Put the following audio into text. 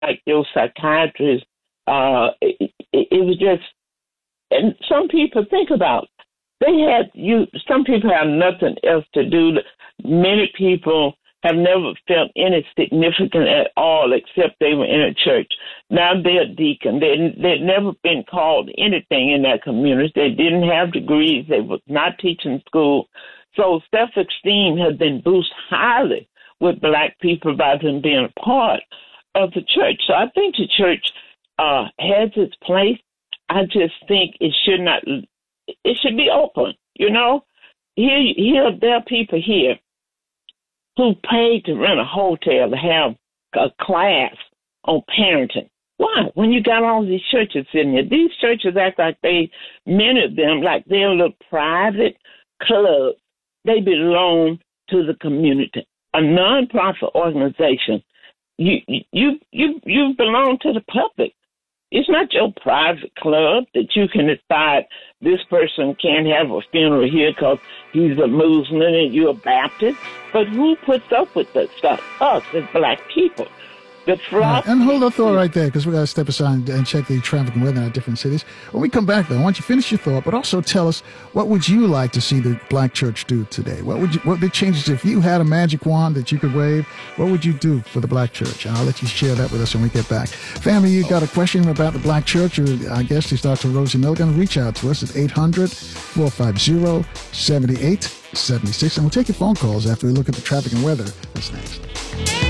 like your psychiatrist. It was just, and some people think about, some people have nothing else to do. Many people have never felt any significant at all except they were in a church. Now they're a deacon. They'd never been called anything in that community. They didn't have degrees. They was not teaching school. So self-esteem has been boosted highly with Black people by them being a part of the church. So I think the church has its place. I just think it should be open. You know, there are people here who paid to rent a hotel to have a class on parenting. Why? When you got all these churches in here, these churches act like many of them, like they're little private clubs. They belong to the community. A nonprofit organization, you belong to the public. It's not your private club that you can decide this person can't have a funeral here because he's a Muslim and you're a Baptist. But who puts up with that stuff? Us as Black people. The right, and hold that thought right there, because we got to step aside and check the traffic and weather in our different cities. When we come back, though, I want you to finish your thought, but also tell us, what would you like to see the Black church do today? What the changes, if you had a magic wand that you could wave, what would you do for the Black church? And I'll let you share that with us when we get back. Family, you got a question about the Black church, or I guess it's Dr. Rosie Milligan, reach out to us at 800-450-7876, and we'll take your phone calls after we look at the traffic and weather. That's next.